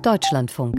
Deutschlandfunk.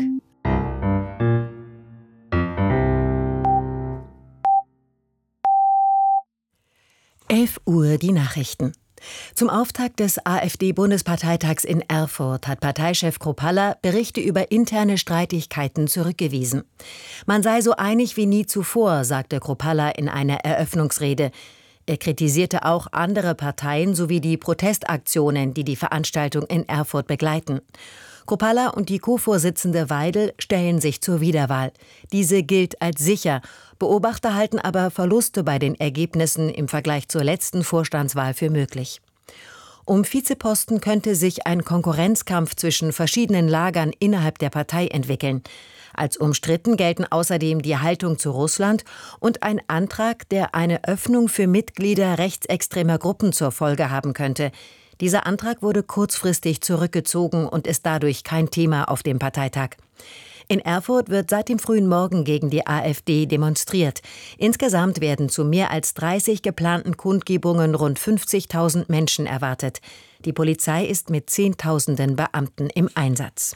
Uhr die Nachrichten. Zum Auftakt des AfD-Bundesparteitags in Erfurt hat Parteichef Kruppalla Berichte über interne Streitigkeiten zurückgewiesen. Man sei so einig wie nie zuvor, sagte Kruppalla in einer Eröffnungsrede. Er kritisierte auch andere Parteien sowie die Protestaktionen, die die Veranstaltung in Erfurt begleiten. Kruppalla und die Co-Vorsitzende Weidel stellen sich zur Wiederwahl. Diese gilt als sicher. Beobachter halten aber Verluste bei den Ergebnissen im Vergleich zur letzten Vorstandswahl für möglich. Um Vizeposten könnte sich ein Konkurrenzkampf zwischen verschiedenen Lagern innerhalb der Partei entwickeln. Als umstritten gelten außerdem die Haltung zu Russland und ein Antrag, der eine Öffnung für Mitglieder rechtsextremer Gruppen zur Folge haben könnte. Dieser Antrag wurde kurzfristig zurückgezogen und ist dadurch kein Thema auf dem Parteitag. In Erfurt wird seit dem frühen Morgen gegen die AfD demonstriert. Insgesamt werden zu mehr als 30 geplanten Kundgebungen rund 50.000 Menschen erwartet. Die Polizei ist mit Zehntausenden Beamten im Einsatz.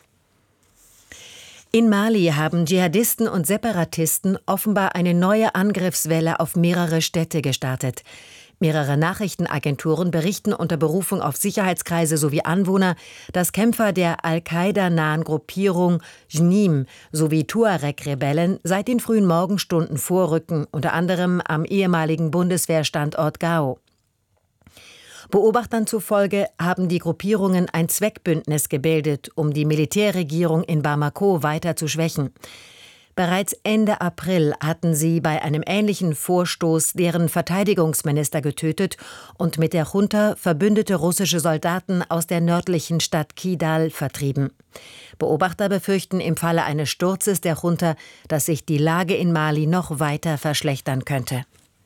In Mali haben Dschihadisten und Separatisten offenbar eine neue Angriffswelle auf mehrere Städte gestartet. Mehrere Nachrichtenagenturen berichten unter Berufung auf Sicherheitskreise sowie Anwohner, dass Kämpfer der Al-Qaida-nahen Gruppierung Jnim sowie Tuareg-Rebellen seit den frühen Morgenstunden vorrücken, unter anderem am ehemaligen Bundeswehrstandort Gao. Beobachtern zufolge haben die Gruppierungen ein Zweckbündnis gebildet, um die Militärregierung in Bamako weiter zu schwächen. Bereits Ende April hatten sie bei einem ähnlichen Vorstoß deren Verteidigungsminister getötet und mit der Junta verbündete russische Soldaten aus der nördlichen Stadt Kidal vertrieben. Beobachter befürchten im Falle eines Sturzes der Junta, dass sich die Lage in Mali noch weiter verschlechtern könnte.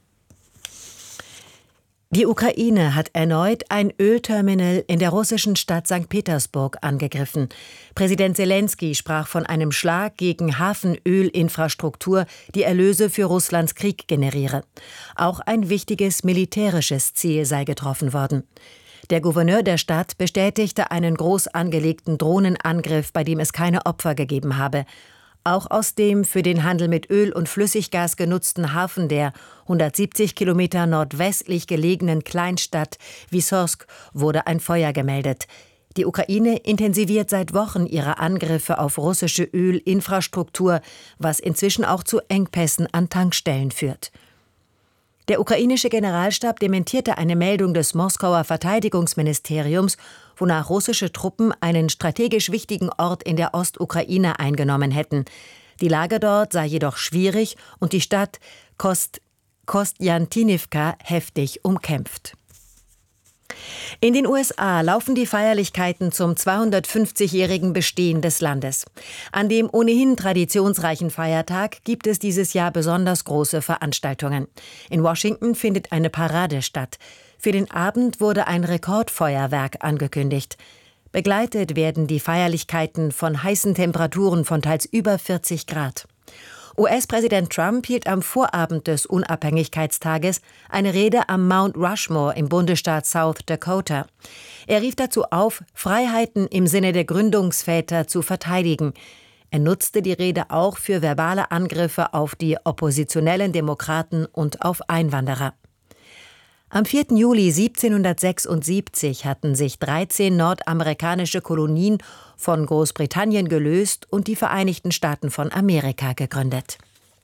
Die Ukraine hat erneut ein Ölterminal in der russischen Stadt St. Petersburg angegriffen. Präsident Selenskyj sprach von einem Schlag gegen Hafenölinfrastruktur, die Erlöse für Russlands Krieg generiere. Auch ein wichtiges militärisches Ziel sei getroffen worden. Der Gouverneur der Stadt bestätigte einen groß angelegten Drohnenangriff, bei dem es keine Opfer gegeben habe. Auch aus dem für den Handel mit Öl und Flüssiggas genutzten Hafen der 170 Kilometer nordwestlich gelegenen Kleinstadt Wysock wurde ein Feuer gemeldet. Die Ukraine intensiviert seit Wochen ihre Angriffe auf russische Ölinfrastruktur, was inzwischen auch zu Engpässen an Tankstellen führt. Der ukrainische Generalstab dementierte eine Meldung des Moskauer Verteidigungsministeriums, wonach russische Truppen einen strategisch wichtigen Ort in der Ostukraine eingenommen hätten. Die Lage dort sei jedoch schwierig und die Stadt Kostjantinivka heftig umkämpft. In den USA laufen die Feierlichkeiten zum 250-jährigen Bestehen des Landes. An dem ohnehin traditionsreichen Feiertag gibt es dieses Jahr besonders große Veranstaltungen. In Washington findet eine Parade statt. Für den Abend wurde ein Rekordfeuerwerk angekündigt. Begleitet werden die Feierlichkeiten von heißen Temperaturen von teils über 40 Grad. US-Präsident Trump hielt am Vorabend des Unabhängigkeitstages eine Rede am Mount Rushmore im Bundesstaat South Dakota. Er rief dazu auf, Freiheiten im Sinne der Gründungsväter zu verteidigen. Er nutzte die Rede auch für verbale Angriffe auf die oppositionellen Demokraten und auf Einwanderer. Am 4. Juli 1776 hatten sich 13 nordamerikanische Kolonien von Großbritannien gelöst und die Vereinigten Staaten von Amerika gegründet.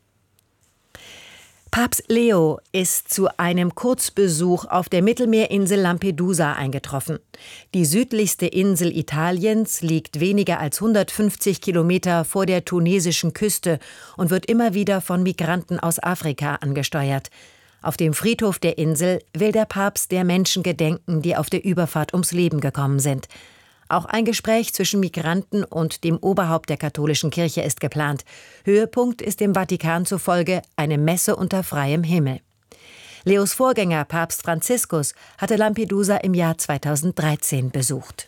Papst Leo ist zu einem Kurzbesuch auf der Mittelmeerinsel Lampedusa eingetroffen. Die südlichste Insel Italiens liegt weniger als 150 Kilometer vor der tunesischen Küste und wird immer wieder von Migranten aus Afrika angesteuert. Auf dem Friedhof der Insel will der Papst der Menschen gedenken, die auf der Überfahrt ums Leben gekommen sind. Auch ein Gespräch zwischen Migranten und dem Oberhaupt der katholischen Kirche ist geplant. Höhepunkt ist dem Vatikan zufolge eine Messe unter freiem Himmel. Leos Vorgänger, Papst Franziskus, hatte Lampedusa im Jahr 2013 besucht.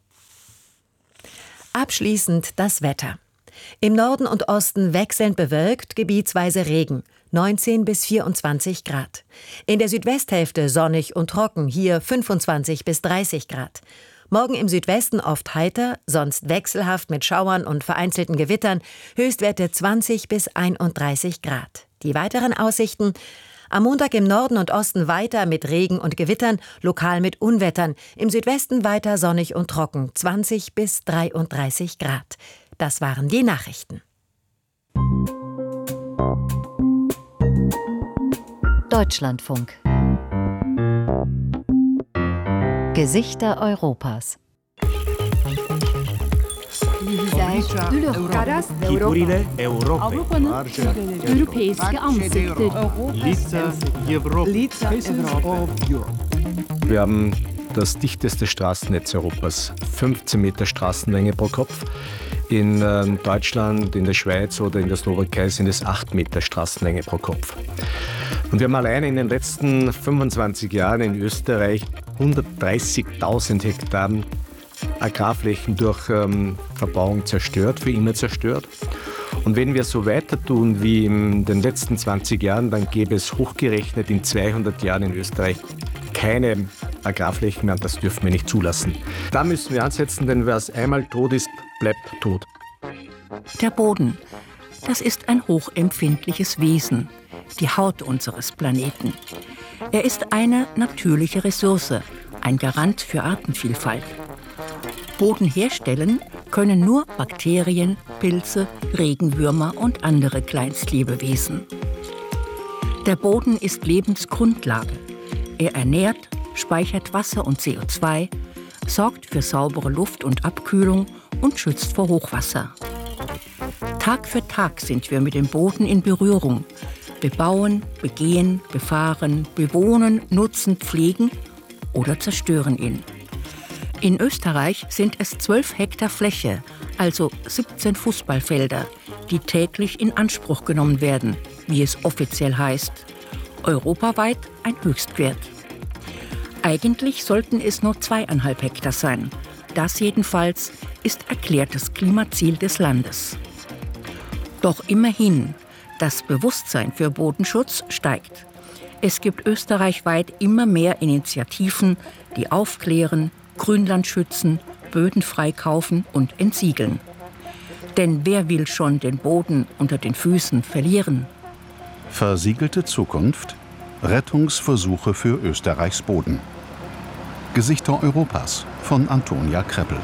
Abschließend das Wetter. Im Norden und Osten wechselnd bewölkt, gebietsweise Regen, 19 bis 24 Grad. In der Südwesthälfte sonnig und trocken, hier 25 bis 30 Grad. Morgen im Südwesten oft heiter, sonst wechselhaft mit Schauern und vereinzelten Gewittern, Höchstwerte 20 bis 31 Grad. Die weiteren Aussichten: am Montag im Norden und Osten weiter mit Regen und Gewittern, lokal mit Unwettern, im Südwesten weiter sonnig und trocken, 20 bis 33 Grad. Das waren die Nachrichten. Deutschlandfunk. Gesichter Europas. Figurile Europei. Europeiske ansikter. Wir haben das dichteste Straßennetz Europas. 15 Meter Straßenlänge pro Kopf. In Deutschland, in der Schweiz oder in der Slowakei sind es 8 Meter Straßenlänge pro Kopf. Und wir haben alleine in den letzten 25 Jahren in Österreich 130.000 Hektar Agrarflächen durch Verbauung zerstört, für immer zerstört. Und wenn wir so weiter tun wie in den letzten 20 Jahren, dann gäbe es hochgerechnet in 200 Jahren in Österreich keine Agrarflächen mehr. Und das dürfen wir nicht zulassen. Da müssen wir ansetzen, denn wer es einmal tot ist, bleibt tot. Der Boden, das ist ein hochempfindliches Wesen, die Haut unseres Planeten. Er ist eine natürliche Ressource, ein Garant für Artenvielfalt. Boden herstellen können nur Bakterien, Pilze, Regenwürmer und andere Kleinstlebewesen. Der Boden ist Lebensgrundlage. Er ernährt, speichert Wasser und CO2, sorgt für saubere Luft und Abkühlung und schützt vor Hochwasser. Tag für Tag sind wir mit dem Boden in Berührung. Bebauen, begehen, befahren, bewohnen, nutzen, pflegen oder zerstören ihn. In Österreich sind es 12 Hektar Fläche, also 17 Fußballfelder, die täglich in Anspruch genommen werden, wie es offiziell heißt. Europaweit ein Höchstwert. Eigentlich sollten es nur 2,5 Hektar sein. Das jedenfalls ist erklärtes Klimaziel des Landes. Doch immerhin, das Bewusstsein für Bodenschutz steigt. Es gibt österreichweit immer mehr Initiativen, die aufklären, Grünland schützen, Böden freikaufen und entsiegeln. Denn wer will schon den Boden unter den Füßen verlieren? Versiegelte Zukunft? Rettungsversuche für Österreichs Boden. Gesichter Europas von Antonia Kreppel.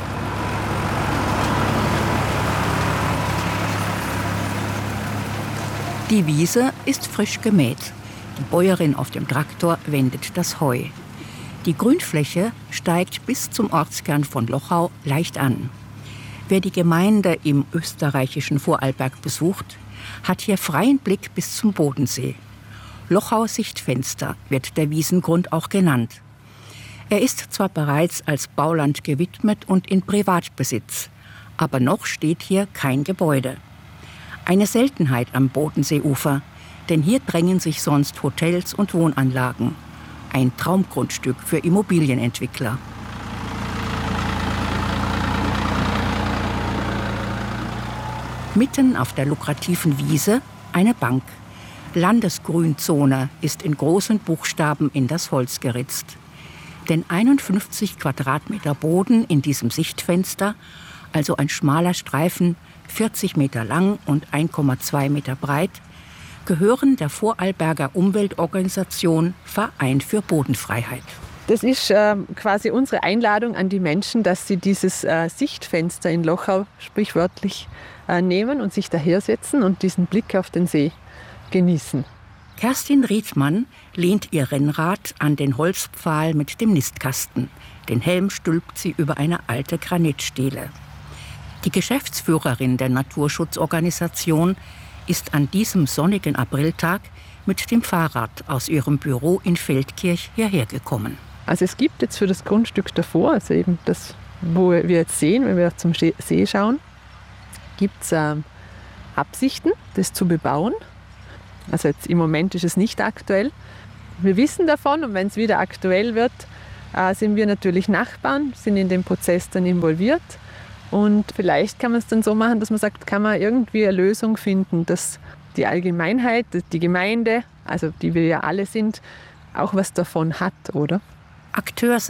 Die Wiese ist frisch gemäht. Die Bäuerin auf dem Traktor wendet das Heu. Die Grünfläche steigt bis zum Ortskern von Lochau leicht an. Wer die Gemeinde im österreichischen Vorarlberg besucht, hat hier freien Blick bis zum Bodensee. Lochau-Sichtfenster wird der Wiesengrund auch genannt. Er ist zwar bereits als Bauland gewidmet und in Privatbesitz, aber noch steht hier kein Gebäude. Eine Seltenheit am Bodenseeufer, denn hier drängen sich sonst Hotels und Wohnanlagen. Ein Traumgrundstück für Immobilienentwickler. Mitten auf der lukrativen Wiese eine Bank. Landesgrünzone ist in großen Buchstaben in das Holz geritzt. Denn 51 Quadratmeter Boden in diesem Sichtfenster, also ein schmaler Streifen, 40 Meter lang und 1,2 Meter breit, gehören der Vorarlberger Umweltorganisation Verein für Bodenfreiheit. Das ist quasi unsere Einladung an die Menschen, dass sie dieses Sichtfenster in Lochau sprichwörtlich nehmen und sich dahersetzen und diesen Blick auf den See genießen. Kerstin Riedmann lehnt ihr Rennrad an den Holzpfahl mit dem Nistkasten. Den Helm stülpt sie über eine alte Granitstele. Die Geschäftsführerin der Naturschutzorganisation ist an diesem sonnigen Apriltag mit dem Fahrrad aus ihrem Büro in Feldkirch hierher gekommen. Also es gibt jetzt für das Grundstück davor, also eben das, wo wir jetzt sehen, wenn wir zum See schauen, gibt es Absichten, das zu bebauen. Also jetzt im Moment ist es nicht aktuell. Wir wissen davon und wenn es wieder aktuell wird, sind wir natürlich Nachbarn, sind in den Prozess dann involviert. Und vielleicht kann man es dann so machen, dass man sagt, kann man irgendwie eine Lösung finden, dass die Allgemeinheit, die Gemeinde, also die wir ja alle sind, auch was davon hat, oder? Akteur sein,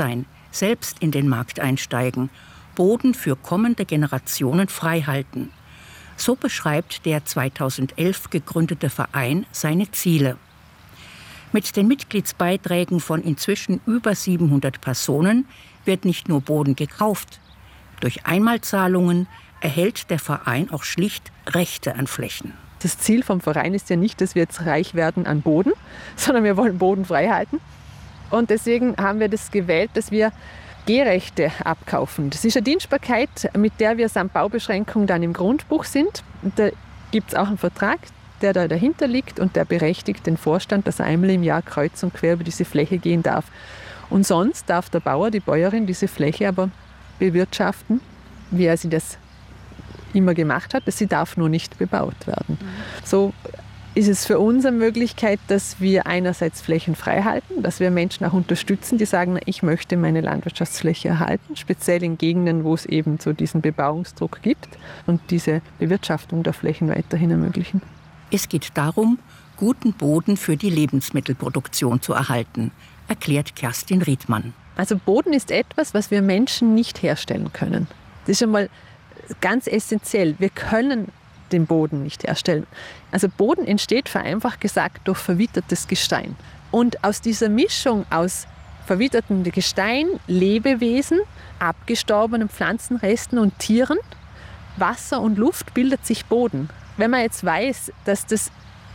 selbst in den Markt einsteigen, Boden für kommende Generationen freihalten. So beschreibt der 2011 gegründete Verein seine Ziele. Mit den Mitgliedsbeiträgen von inzwischen über 700 Personen wird nicht nur Boden gekauft. Durch Einmalzahlungen erhält der Verein auch schlicht Rechte an Flächen. Das Ziel vom Verein ist ja nicht, dass wir jetzt reich werden an Boden, sondern wir wollen Boden frei halten. Und deswegen haben wir das gewählt, dass wir Gehrechte abkaufen. Das ist eine Dienstbarkeit, mit der wir samt Baubeschränkung dann im Grundbuch sind. Und da gibt es auch einen Vertrag, der da dahinter liegt und der berechtigt den Vorstand, dass er einmal im Jahr kreuz und quer über diese Fläche gehen darf. Und sonst darf der Bauer, die Bäuerin diese Fläche aber bewirtschaften, wie er sie das immer gemacht hat. Sie darf nur nicht bebaut werden. So ist es für uns eine Möglichkeit, dass wir einerseits Flächen frei halten, dass wir Menschen auch unterstützen, die sagen, ich möchte meine Landwirtschaftsfläche erhalten, speziell in Gegenden, wo es eben so diesen Bebauungsdruck gibt und diese Bewirtschaftung der Flächen weiterhin ermöglichen. Es geht darum, guten Boden für die Lebensmittelproduktion zu erhalten, erklärt Kerstin Riedmann. Also Boden ist etwas, was wir Menschen nicht herstellen können. Das ist schon mal ganz essentiell. Wir können den Boden nicht herstellen. Also Boden entsteht vereinfacht gesagt durch verwittertes Gestein. Und aus dieser Mischung aus verwittertem Gestein, Lebewesen, abgestorbenen Pflanzenresten und Tieren, Wasser und Luft bildet sich Boden. Wenn man jetzt weiß, dass das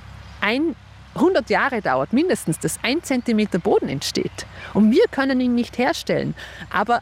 100 Jahre dauert, mindestens, dass 1 Zentimeter Boden entsteht und wir können ihn nicht herstellen, aber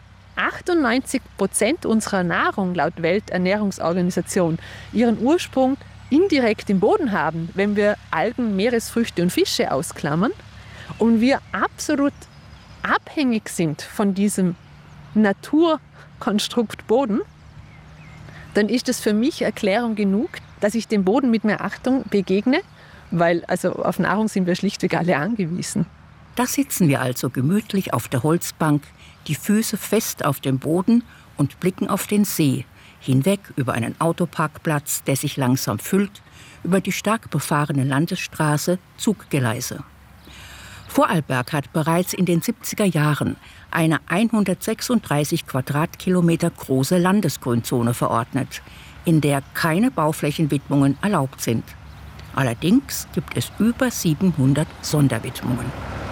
98% unserer Nahrung laut Welternährungsorganisation ihren Ursprung indirekt im Boden haben, wenn wir Algen, Meeresfrüchte und Fische ausklammern und wir absolut abhängig sind von diesem Naturkonstrukt Boden, dann ist das für mich Erklärung genug, dass ich dem Boden mit mehr Achtung begegne, weil also auf Nahrung sind wir schlichtweg alle angewiesen. Da sitzen wir also gemütlich auf der Holzbank, die Füße fest auf dem Boden und blicken auf den See, hinweg über einen Autoparkplatz, der sich langsam füllt, über die stark befahrene Landesstraße, Zuggeleise. Vorarlberg hat bereits in den 70er Jahren eine 136 Quadratkilometer große Landesgrünzone verordnet, in der keine Bauflächenwidmungen erlaubt sind. Allerdings gibt es über 700 Sonderwidmungen.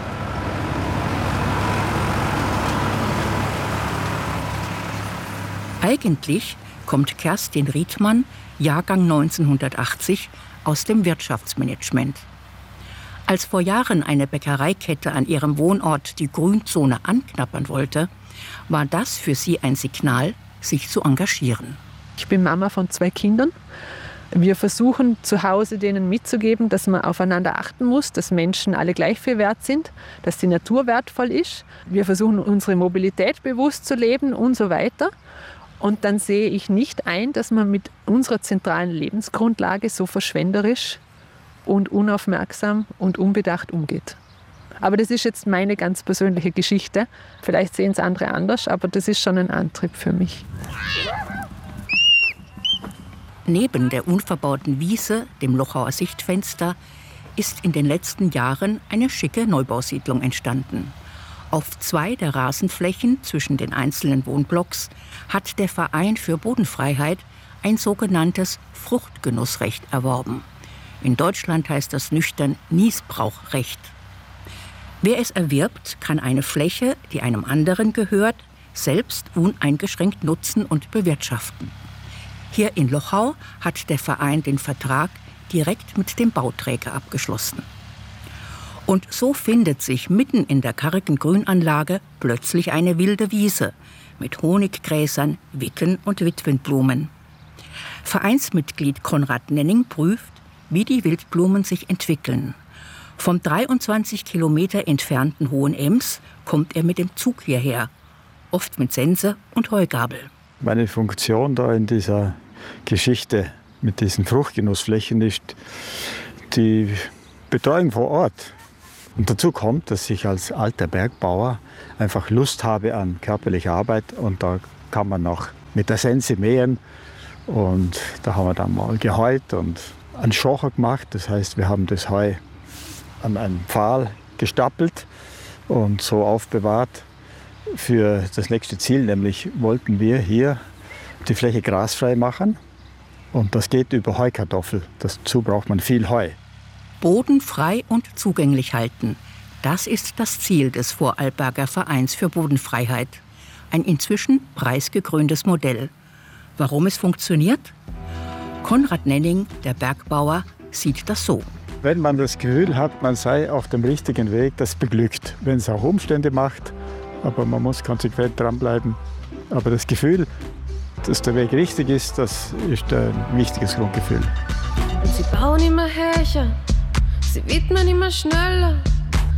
Eigentlich kommt Kerstin Riedmann, Jahrgang 1980, aus dem Wirtschaftsmanagement. Als vor Jahren eine Bäckereikette an ihrem Wohnort die Grünzone anknabbern wollte, war das für sie ein Signal, sich zu engagieren. Ich bin Mama von 2 Kindern. Wir versuchen zu Hause denen mitzugeben, dass man aufeinander achten muss, dass Menschen alle gleich viel wert sind, dass die Natur wertvoll ist. Wir versuchen unsere Mobilität bewusst zu leben und so weiter. Und dann sehe ich nicht ein, dass man mit unserer zentralen Lebensgrundlage so verschwenderisch und unaufmerksam und unbedacht umgeht. Aber das ist jetzt meine ganz persönliche Geschichte. Vielleicht sehen es andere anders, aber das ist schon ein Antrieb für mich. Neben der unverbauten Wiese, dem Lochauer Sichtfenster, ist in den letzten Jahren eine schicke Neubausiedlung entstanden. Auf 2 der Rasenflächen zwischen den einzelnen Wohnblocks hat der Verein für Bodenfreiheit ein sogenanntes Fruchtgenussrecht erworben. In Deutschland heißt das nüchtern Nießbrauchrecht. Wer es erwirbt, kann eine Fläche, die einem anderen gehört, selbst uneingeschränkt nutzen und bewirtschaften. Hier in Lochau hat der Verein den Vertrag direkt mit dem Bauträger abgeschlossen. Und so findet sich mitten in der kargen Grünanlage plötzlich eine wilde Wiese mit Honiggräsern, Wicken und Witwenblumen. Vereinsmitglied Konrad Nenning prüft, wie die Wildblumen sich entwickeln. Vom 23 Kilometer entfernten Hohenems kommt er mit dem Zug hierher, oft mit Sense und Heugabel. Meine Funktion da in dieser Geschichte mit diesen Fruchtgenussflächen ist die Betreuung vor Ort. Und dazu kommt, dass ich als alter Bergbauer einfach Lust habe an körperlicher Arbeit und da kann man noch mit der Sense mähen und da haben wir dann mal geheut und einen Schocher gemacht. Das heißt, wir haben das Heu an einen Pfahl gestapelt und so aufbewahrt. für das nächste Ziel, nämlich wollten wir hier die Fläche grasfrei machen. Und das geht über Heukartoffel. Dazu braucht man viel Heu. Boden frei und zugänglich halten. Das ist das Ziel des Vorarlberger Vereins für Bodenfreiheit. Ein inzwischen preisgekröntes Modell. Warum es funktioniert? Konrad Nenning, der Bergbauer, sieht das so. Wenn man das Gefühl hat, man sei auf dem richtigen Weg, das beglückt. Wenn es auch Umstände macht, aber man muss konsequent dranbleiben. Aber das Gefühl, dass der Weg richtig ist, das ist ein wichtiges Grundgefühl. Und sie bauen immer höher, sie widmen immer schneller.